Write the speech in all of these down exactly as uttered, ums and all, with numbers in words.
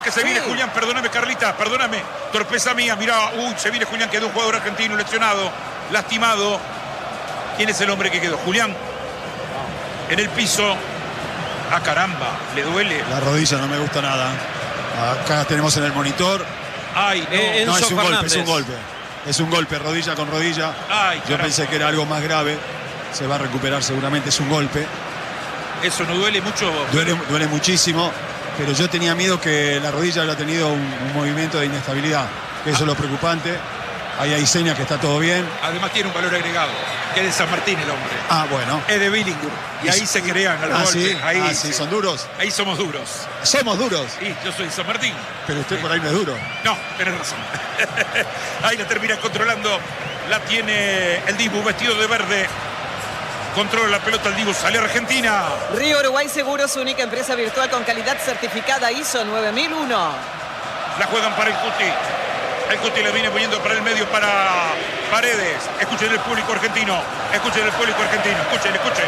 Que se viene sí. Julián, perdóname Carlita, perdóname, torpeza mía, mirá, uy, se viene Julián, quedó un jugador argentino lesionado, lastimado. ¿Quién es el hombre que quedó? Julián, en el piso. Ah, caramba, le duele. La rodilla no me gusta nada. Acá tenemos en el monitor. Ay, no, eh, no es un golpe, es un golpe. Es un golpe, rodilla con rodilla. Ay, Yo pensé que era algo más grave. Se va a recuperar seguramente, es un golpe. Eso no duele mucho. Duele, duele muchísimo. Pero yo tenía miedo que la rodilla haya tenido un, un movimiento de inestabilidad. Eso ah. es lo preocupante. Ahí hay señas que está todo bien. Además tiene un valor agregado, que es de San Martín el hombre. Ah, bueno. Es de Billingham. Y ahí se crean los ah, golpes. ¿sí? Ahí ah, sí, son duros. Ahí somos duros. Somos duros. Sí, yo soy de San Martín. Pero usted sí. por ahí no es duro. No, tenés razón. Ahí la termina controlando. La tiene el Dibu vestido de verde. Controla la pelota el Dibu, sale Argentina. Río Uruguay Seguros, única empresa virtual con calidad certificada I S O nueve mil uno. La juegan para el Cuti. El Cuti le viene poniendo para el medio para Paredes. Escuchen el público argentino. Escuchen el público argentino. Escuchen, escuchen.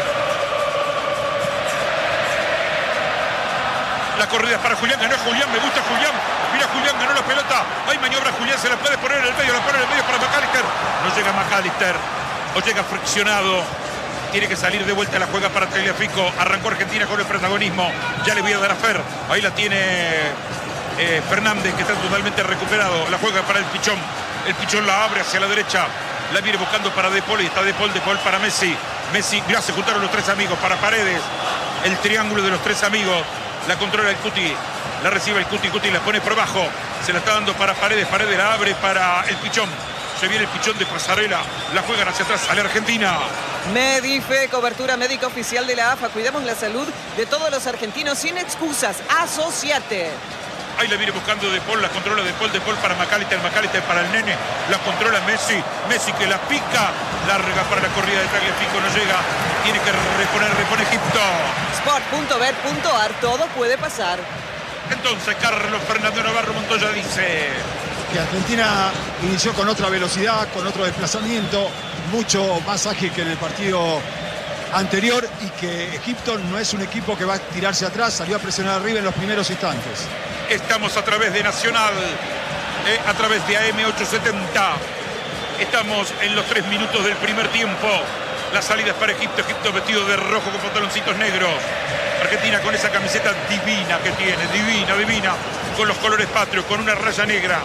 La corrida es para Julián. Ganó Julián. Me gusta Julián. Mira Julián, ganó la pelota. Hay maniobra Julián. Se la puede poner en el medio. La pone en el medio para McAllister. No llega McAllister. O llega friccionado. Tiene que salir de vuelta, la juega para Tagliafico. Arrancó Argentina con el protagonismo. Ya le voy a dar a Fer. Ahí la tiene eh, Fernández, que está totalmente recuperado. La juega para el Pichón. El Pichón la abre hacia la derecha. La viene buscando para De Paul. Y está De Paul, De Paul para Messi. Messi, mirá, se juntaron los tres amigos para Paredes. El triángulo de los tres amigos. La controla el Cuti. La recibe el Cuti. Cuti la pone por abajo. Se la está dando para Paredes. Paredes la abre para el Pichón. Se viene el Pichón de Pasarela. La juegan hacia atrás. Sale Argentina. Medife, cobertura médica oficial de la A F A. Cuidamos la salud de todos los argentinos sin excusas. Asociate. Ahí la viene buscando De Paul. La controla De Paul. De Paul para McAllister. McAllister para el nene. La controla Messi. Messi que la pica. Larga para la corrida de Tagliafico. No llega. Tiene que reponer. Repone Egipto. sport punto bet punto ar. Todo puede pasar. Entonces Carlos Fernando Navarro Montoya dice que Argentina inició con otra velocidad, con otro desplazamiento, mucho más ágil que en el partido anterior, y que Egipto no es un equipo que va a tirarse atrás, salió a presionar arriba en los primeros instantes. Estamos a través de Nacional, eh, a través de A M ochocientos setenta. Estamos en los tres minutos del primer tiempo. La salida es para Egipto, Egipto vestido de rojo con pantaloncitos negros. Argentina con esa camiseta divina que tiene, divina, divina, con los colores patrios, con una raya negra.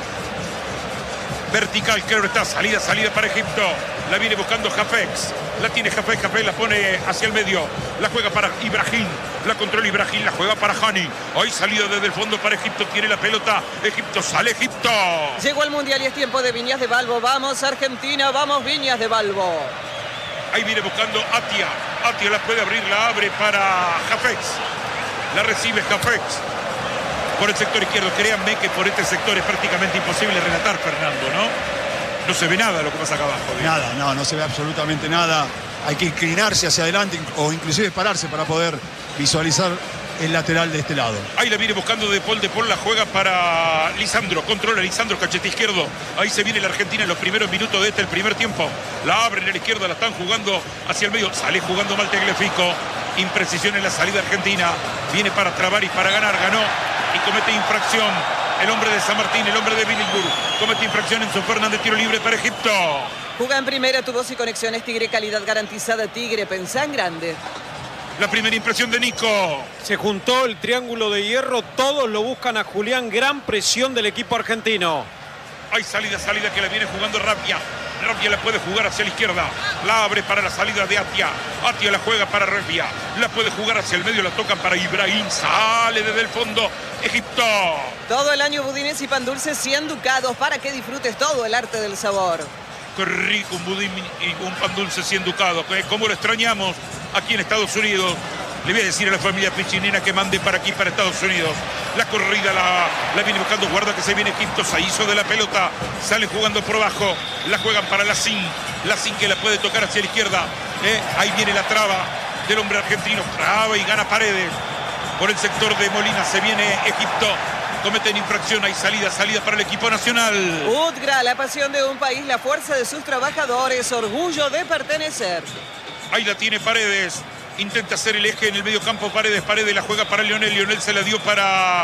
Vertical, creo que está, salida, salida para Egipto. La viene buscando Jafex. La tiene Jafex, Jafex la pone hacia el medio. La juega para Ibrahim. La controla Ibrahim, la juega para Hani. Hoy salida desde el fondo para Egipto, tiene la pelota. Egipto, sale Egipto. Llegó el Mundial y es tiempo de Viñas de Balbo. Vamos Argentina, vamos Viñas de Balbo. Ahí viene buscando Atia. Atia la puede abrir, la abre para Jafex. La recibe Jafex. Por el sector izquierdo, créanme que por este sector es prácticamente imposible relatar, Fernando, ¿no? No se ve nada lo que pasa acá abajo. ¿Bien? Nada, no, no se ve absolutamente nada. Hay que inclinarse hacia adelante o inclusive pararse para poder visualizar el lateral de este lado. Ahí la viene buscando De Paul, De Paul la juega para Lisandro, controla Lisandro, cachete izquierdo. Ahí se viene la Argentina en los primeros minutos de este, el primer tiempo. La abren en la izquierda, la están jugando hacia el medio, sale jugando mal Tagliafico. Imprecisión en la salida argentina, viene para trabar y para ganar, ganó y comete infracción. El hombre de San Martín, el hombre de Billingham, comete infracción en su Fernández, tiro libre para Egipto. Juega en primera, tu voz y conexiones Tigre, calidad garantizada Tigre, pensá en grande. La primera impresión de Nico. Se juntó el triángulo de hierro, todos lo buscan a Julián, gran presión del equipo argentino. Hay salida, salida que la viene jugando Rapia. Rapia la puede jugar hacia la izquierda. La abre para la salida de Atia. Atia la juega para Rapia. La puede jugar hacia el medio, la tocan para Ibrahim. Sale desde el fondo Egipto. Todo el año budines y pan dulces cien ducados para que disfrutes todo el arte del sabor. Qué rico un budín y un pan dulce cien ducados. Cómo lo extrañamos aquí en Estados Unidos. Le voy a decir a la familia Pichinina que mande para aquí, para Estados Unidos. La corrida la, la viene buscando. Guarda que se viene Egipto. Se hizo de la pelota. Sale jugando por abajo. La juegan para Lacín. Lacín que la puede tocar hacia la izquierda. Eh, ahí viene la traba del hombre argentino. Traba y gana Paredes. Por el sector de Molina se viene Egipto. Cometen infracción. Hay salida, salida para el equipo nacional. Udgra, la pasión de un país, la fuerza de sus trabajadores. Orgullo de pertenecer. Ahí la tiene Paredes. Intenta hacer el eje en el medio campo. Paredes, Paredes la juega para Lionel. Lionel se la dio para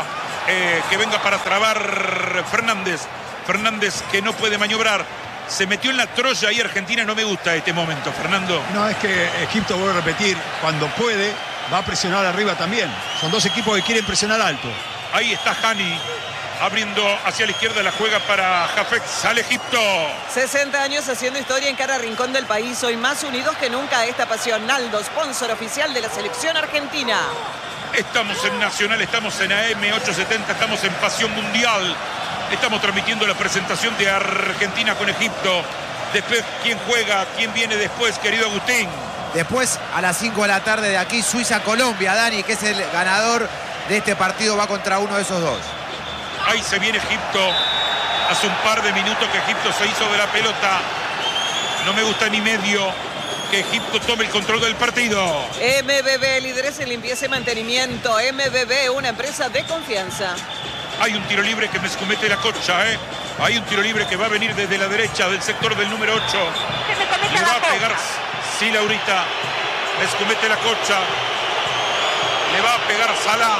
eh, que venga para trabar Fernández. Fernández que no puede maniobrar. Se metió en la Troya y Argentina no me gusta este momento, Fernando. No, es que Egipto, vuelvo a repetir, cuando puede, va a presionar arriba también. Son dos equipos que quieren presionar alto. Ahí está Hani, abriendo hacia la izquierda, la juega para Jafet. Sale Egipto. sesenta años haciendo historia en cada rincón del país. Hoy más unidos que nunca a esta pasión. Naldo, sponsor oficial de la selección argentina. Estamos en Nacional, estamos en A M ochocientos setenta, estamos en Pasión Mundial. Estamos transmitiendo la presentación de Argentina con Egipto. Después, ¿quién juega? ¿Quién viene después, querido Agustín? Después, a las cinco de la tarde de aquí, Suiza-Colombia, Dani, que es el ganador de este partido, va contra uno de esos dos. Ahí se viene Egipto. Hace un par de minutos que Egipto se hizo de la pelota. No me gusta ni medio que Egipto tome el control del partido. M B B, líderes en limpieza y mantenimiento. M B B, una empresa de confianza. Hay un tiro libre que me escomete la cocha, ¿eh? Hay un tiro libre que va a venir desde la derecha del sector del número ocho. Le va a pegar, sí, Laurita. Me escomete la cocha. Le va a pegar Salah.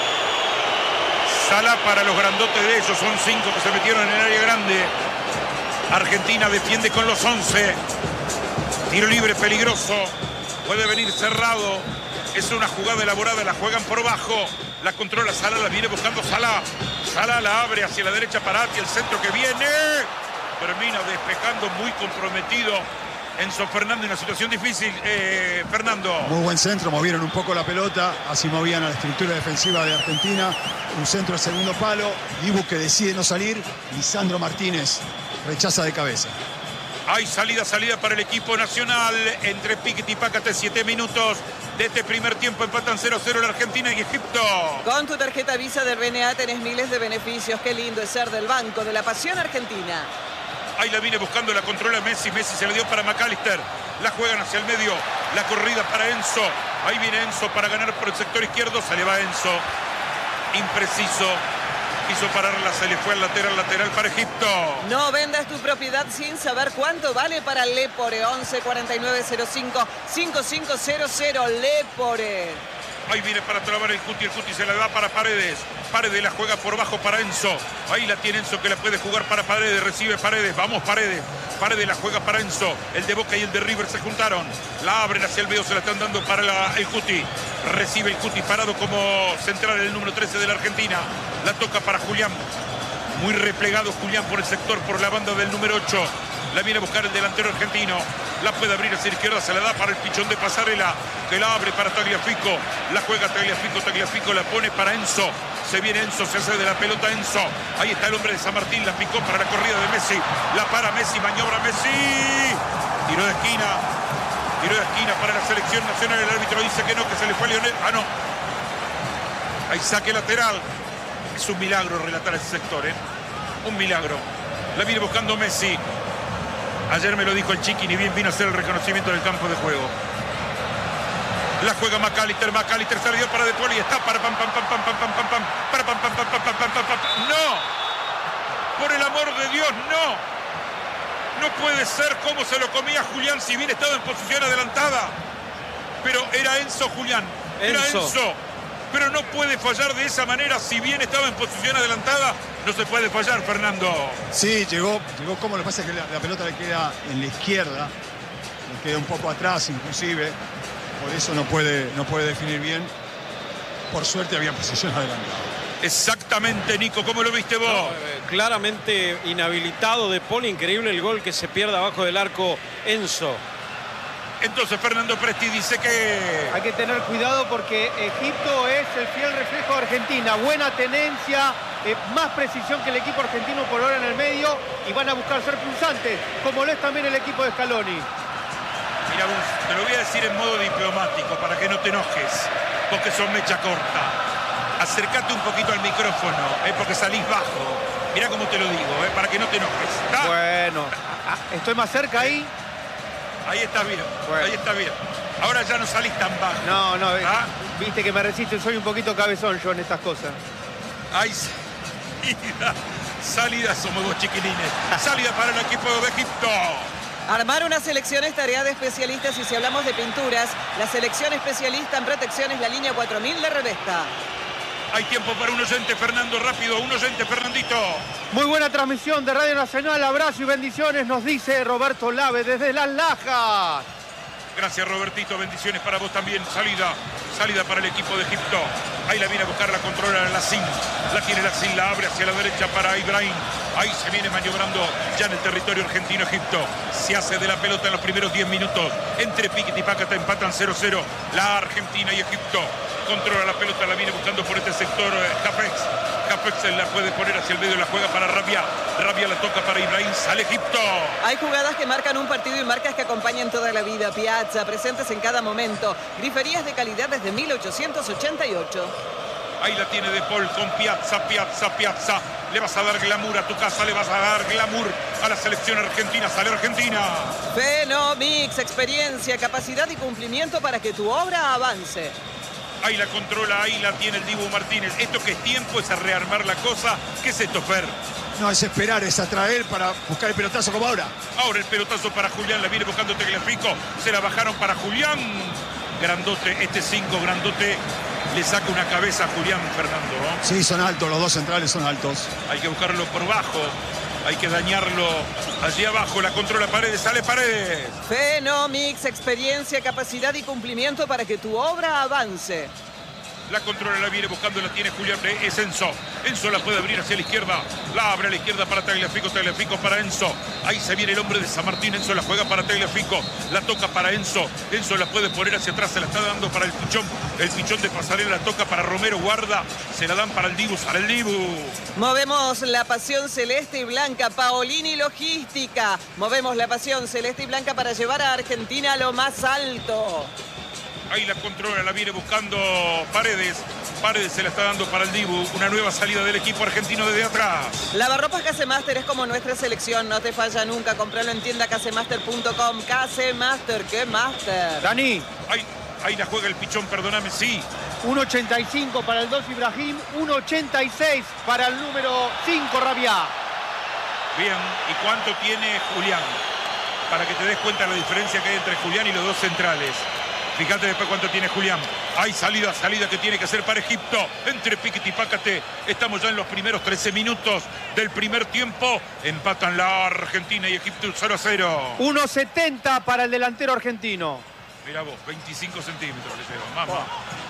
Salah para los grandotes de ellos. Son cinco que se metieron en el área grande. Argentina defiende con los once. Tiro libre peligroso. Puede venir cerrado. Es una jugada elaborada. La juegan por bajo. La controla Salah, la viene buscando Salah. Salah la abre hacia la derecha para Ati, el centro que viene. Termina despejando, muy comprometido Enzo Fernández en una situación difícil. Eh, Fernando. Muy buen centro, movieron un poco la pelota. Así movían a la estructura defensiva de Argentina. Un centro al segundo palo. Dibu que decide no salir. Lisandro Martínez rechaza de cabeza. Hay salida, salida para el equipo nacional. Entre Piquet y Pácate, siete minutos de este primer tiempo. Empatan cero cero la Argentina y Egipto. Con tu tarjeta Visa del B N A tenés miles de beneficios. Qué lindo es ser del Banco de la Pasión Argentina. Ahí la viene buscando, la controla Messi. Messi se la dio para McAllister. La juegan hacia el medio. La corrida para Enzo. Ahí viene Enzo para ganar por el sector izquierdo. Se le va Enzo. Impreciso. Quiso pararla, se le fue al lateral, lateral para Egipto. No vendas tu propiedad sin saber cuánto vale para Lepore. once cuarenta y nueve cero cinco cincuenta y cinco cero cero Lepore. Ahí viene para trabar el Cuti, el Cuti se la da para Paredes. Paredes la juega por bajo para Enzo. Ahí la tiene Enzo que la puede jugar para Paredes. Recibe Paredes, vamos Paredes. Paredes la juega para Enzo. El de Boca y el de River se juntaron. La abren hacia el medio, se la están dando para la, el Cuti. Recibe el Cuti parado como central el número trece de la Argentina. La toca para Julián. Muy replegado Julián por el sector, por la banda del número ocho. La viene a buscar el delantero argentino. La puede abrir hacia la izquierda, se la da para el pichón de Pasarela, que la abre para Tagliafico. La juega Tagliafico, Tagliafico la pone para Enzo. Se viene Enzo, se hace de la pelota Enzo. Ahí está el hombre de San Martín, la picó para la corrida de Messi. La para Messi, maniobra Messi. Tiro de esquina. Tiro de esquina para la selección nacional. El árbitro dice que no, que se le fue a Lionel. Ah, no. Hay saque lateral. Es un milagro relatar ese sector, ¿eh? Un milagro. La viene buscando Messi. Ayer me lo dijo el Chiqui, ni bien vino a hacer el reconocimiento del campo de juego. La juega McAllister, McAllister se le dio para De Paul y está para pam pam pam pam pam pam pam pam para pam pam pam pam pam pam pam pam. No, por el amor de Dios, no. No puede ser como se lo comía Julián si bien estaba en posición adelantada. Pero era Enzo Julián, era Enzo. Enzo. Pero no puede fallar de esa manera si bien estaba en posición adelantada. No se puede fallar, Fernando. Sí, llegó, llegó como lo que pasa es que la, la pelota le queda en la izquierda. Le queda un poco atrás inclusive. Por eso no puede, no puede definir bien. Por suerte había posición adelantada. Exactamente, Nico, ¿cómo lo viste vos? No, eh, claramente inhabilitado De Paul. Increíble el gol que se pierde abajo del arco Enzo. Entonces Fernando Presti dice que... Hay que tener cuidado porque Egipto es el fiel reflejo de Argentina. Buena tenencia, eh, más precisión que el equipo argentino por ahora en el medio. Y van a buscar ser pulsantes, como lo es también el equipo de Scaloni. Mira, Gus, te lo voy a decir en modo diplomático para que no te enojes, porque son mecha corta. Acércate un poquito al micrófono, eh, porque salís bajo. Mira cómo te lo digo, eh, para que no te enojes. ¿Está? Bueno, estoy más cerca ahí. Ahí está bien, Bueno. ahí está bien. Ahora ya no salís tan bajo. No, no, ¿Ah? viste que me resisten, soy un poquito cabezón yo en estas cosas. Hay salida, salida somos dos chiquilines. Salida para el equipo de Egipto. Armar una selección es tarea de especialistas y si hablamos de pinturas, la selección especialista en protección es la línea cuatro mil de Revesta. Hay tiempo para un oyente, Fernando, rápido, un oyente, Fernandito. Muy buena transmisión de Radio Nacional, abrazo y bendiciones, nos dice Roberto Lave desde Las Lajas. Gracias, Robertito, bendiciones para vos también. Salida, salida para el equipo de Egipto. Ahí la viene a buscar, la controla Lacín. La tiene Lacín, la abre hacia la derecha para Ibrahim. Ahí se viene maniobrando ya en el territorio argentino Egipto. Se hace de la pelota en los primeros diez minutos. Entre Piquet y Pácata empatan cero cero. La Argentina y Egipto. Controla la pelota, la viene buscando por este sector Capex. Capex la puede poner hacia el medio, la juega para Rabia. Rabia la toca para Ibrahim, sale Egipto. Hay jugadas que marcan un partido y marcas que acompañan toda la vida. Piazza, presentes en cada momento. Griferías de calidad desde mil ochocientos ochenta y ocho. Ahí la tiene De Paul con Piazza, Piazza, Piazza. Le vas a dar glamour a tu casa, le vas a dar glamour a la selección argentina. Sale Argentina. Fenomix, experiencia, capacidad y cumplimiento para que tu obra avance. Ahí la controla, ahí la tiene el Dibu Martínez. Esto que es tiempo, es a rearmar la cosa. ¿Qué es esto, Fer? No, es esperar, es atraer para buscar el pelotazo como ahora. Ahora el pelotazo para Julián, la viene buscando Tagliafico. Se la bajaron para Julián. Grandote, este cinco grandote. Le saca una cabeza a Julián, Fernando, ¿no? Sí, son altos, los dos centrales son altos. Hay que buscarlo por bajo. Hay que dañarlo allí abajo. La controla Paredes, sale Paredes. Fenomix, experiencia, capacidad y cumplimiento para que tu obra avance. La controla, la viene buscando, la tiene Julián. Es Enzo. Enzo la puede abrir hacia la izquierda. La abre a la izquierda para Tagliafico. Tagliafico para Enzo. Ahí se viene el hombre de San Martín. Enzo la juega para Tagliafico. La toca para Enzo. Enzo la puede poner hacia atrás. Se la está dando para el Pichón. El Pichón de Pasarela la toca para Romero. Guarda. Se la dan para el Dibu. Para el Dibu. Movemos la pasión celeste y blanca. Paolini Logística. Movemos la pasión celeste y blanca para llevar a Argentina a lo más alto. Ahí la controla, la viene buscando Paredes. Paredes se la está dando para el Dibu. Una nueva salida del equipo argentino desde atrás. Lavarropas Casemaster es como nuestra selección. No te falla nunca. Compralo en tienda casemaster punto com. Casemaster, ¿qué master? Dani. Ahí, ahí la juega el Pichón, perdóname, sí. uno ochenta y cinco para el dos Ibrahim. uno ochenta y seis para el número cinco Rabia. Bien, ¿y cuánto tiene Julián? Para que te des cuenta de la diferencia que hay entre Julián y los dos centrales. Fíjate después cuánto tiene Julián. Hay salida, salida que tiene que ser para Egipto. Entre Piquet y Pácate. Estamos ya en los primeros trece minutos del primer tiempo. Empatan la Argentina y Egipto cero a cero. uno setenta para el delantero argentino. Mirá vos, veinticinco centímetros le llevan. Mamá.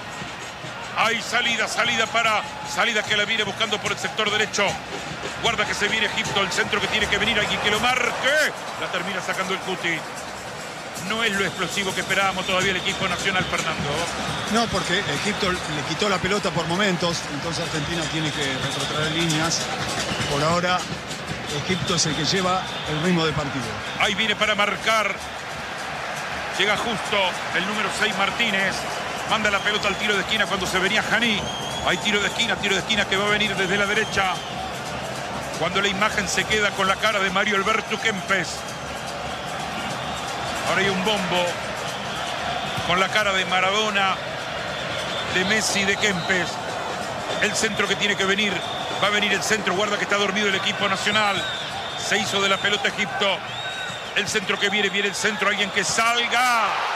Hay salida, salida para... Salida que la viene buscando por el sector derecho. Guarda que se viene Egipto. El centro que tiene que venir. Alguien que lo marque. La termina sacando el Cuti. No es lo explosivo que esperábamos todavía el equipo nacional, Fernando. No, porque Egipto le quitó la pelota por momentos, entonces Argentina tiene que retrotraer líneas. Por ahora, Egipto es el que lleva el ritmo del partido. Ahí viene para marcar. Llega justo el número seis, Martínez. Manda la pelota al tiro de esquina cuando se venía Janí. Hay tiro de esquina, tiro de esquina que va a venir desde la derecha. Cuando la imagen se queda con la cara de Mario Alberto Kempes. Ahora hay un bombo con la cara de Maradona, de Messi, de Kempes. El centro que tiene que venir. Va a venir el centro. Guarda que está dormido el equipo nacional. Se hizo de la pelota Egipto. El centro que viene, viene el centro. Alguien que salga.